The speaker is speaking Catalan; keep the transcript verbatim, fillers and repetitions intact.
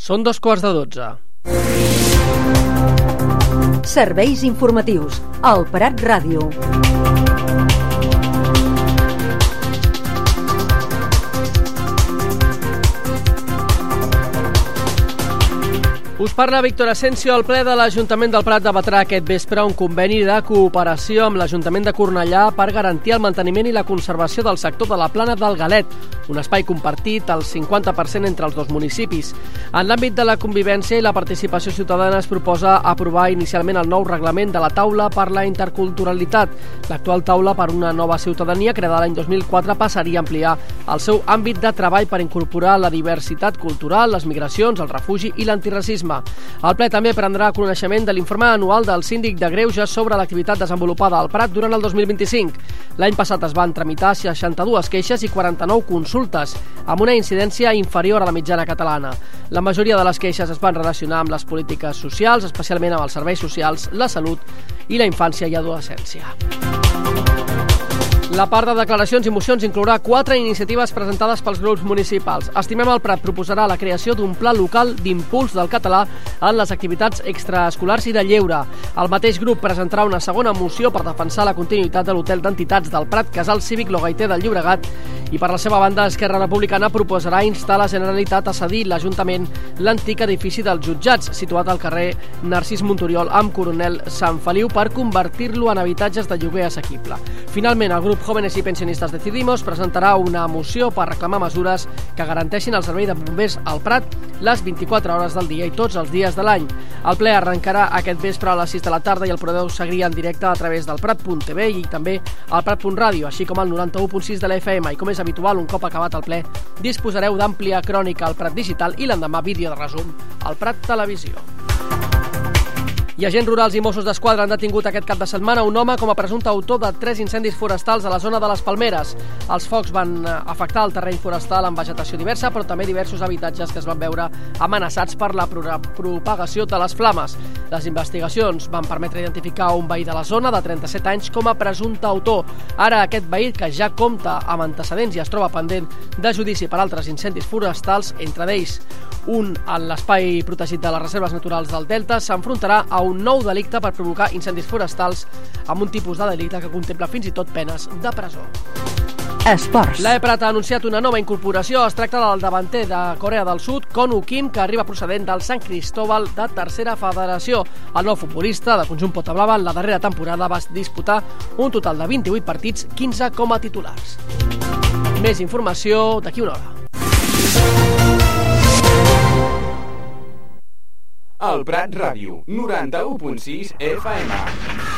Són dos quarts de dotze. Serveis informatius al Prat Ràdio. Us parla Víctor Asensio. El ple de l'Ajuntament del Prat debatrà aquest vespre un conveni de cooperació amb l'Ajuntament de Cornellà per garantir el manteniment i la conservació del sector de la Plana del Galet, un espai compartit al cinquanta per cent entre els dos municipis. En l'àmbit de la convivència i la participació ciutadana es proposa aprovar inicialment el nou reglament de la Taula per la Interculturalitat. L'actual Taula per una nova ciutadania, creada l'any dos mil quatre, passaria a ampliar el seu àmbit de treball per incorporar la diversitat cultural, les migracions, el refugi i l'antiracisme. El ple també prendrà coneixement de l'informe anual del síndic de Greuges sobre l'activitat desenvolupada al Prat durant el dos mil vint-i-cinc. L'any passat es van tramitar seixanta-dues queixes i quaranta-nou consultes, amb una incidència inferior a la mitjana catalana. La majoria de les queixes es van relacionar amb les polítiques socials, especialment amb els serveis socials, la salut i la infància i adolescència. La part de declaracions i mocions inclourà quatre iniciatives presentades pels grups municipals. Estimem el Prat proposarà la creació d'un pla local d'impuls del català en les activitats extraescolars i de lleure. El mateix grup presentarà una segona moció per defensar la continuïtat de l'hotel d'entitats del Prat, Casal Cívic Logaiter del Llobregat, i per la seva banda Esquerra Republicana proposarà instar la Generalitat a cedir l'Ajuntament l'antic edifici dels jutjats, situat al carrer Narcís Montoriol amb Coronel Sant Feliu, per convertir-lo en habitatges de lloguer assequible. Finalment, el grup Jóvenes y Pensionistas Decidimos presentarà una moció per reclamar mesures que garanteixin el servei de bombers al Prat les vint-i-quatre hores del dia i tots els dies de l'any. El ple arrencarà aquest vespre a les sis de la tarda i el podeu seguir en directe a través del prat punt t v i també al prat punt ràdio, així com al noranta-u punt sis de la F M. I com és habitual, un cop acabat el ple, disposareu d'àmplia crònica al Prat Digital i l'endemà vídeo de resum al Prat Televisió. I agents rurals i Mossos d'Esquadra han detingut aquest cap de setmana un home com a presumpte autor de tres incendis forestals a la zona de les Palmeres. Els focs van afectar el terreny forestal amb vegetació diversa, però també diversos habitatges que es van veure amenaçats per la propagació de les flames. Les investigacions van permetre identificar un veí de la zona de trenta-set anys com a presumpte autor. Ara aquest veí, que ja compta amb antecedents i es troba pendent de judici per altres incendis forestals, entre d'ells un en l'espai protegit de les reserves naturals del Delta, s'enfrontarà a un nou delicte per provocar incendis forestals amb un tipus de delicte que contempla fins i tot penes de presó. Esports. L'E Prat ha anunciat una nova incorporació. Es tracta del davanter de Corea del Sud, Kon Woo-kim, que arriba procedent del Sant Cristóbal de Tercera Federació. El nou futbolista de conjunt Pota Blava en la darrera temporada va disputar un total de vint-i-vuit partits, quinze com a titulars. Més informació d'aquí una hora. El Prat Ràdio, noranta-u punt sis F M.